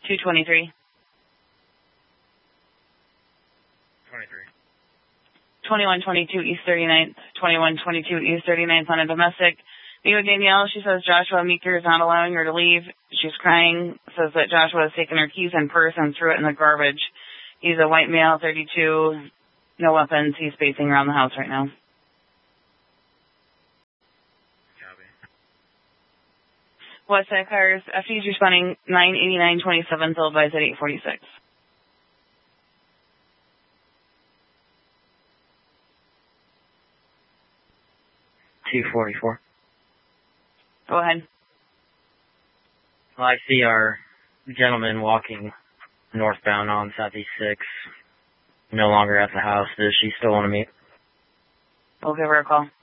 223. 23. 2122 East 39th. 2122 East 39th on a domestic. Neo Danielle, she says Joshua Meeker is not allowing her to leave. She's crying, says that Joshua has taken her keys and purse and threw it in the garbage. He's a white male, 32, no weapons. He's pacing around the house right now. Copy. Westside cars, FD's responding 98927, filled by at 846. $244. Go ahead. Well, I see our gentleman walking northbound on Southeast 6, no longer at the house. Does she still want to meet? We'll give her a call.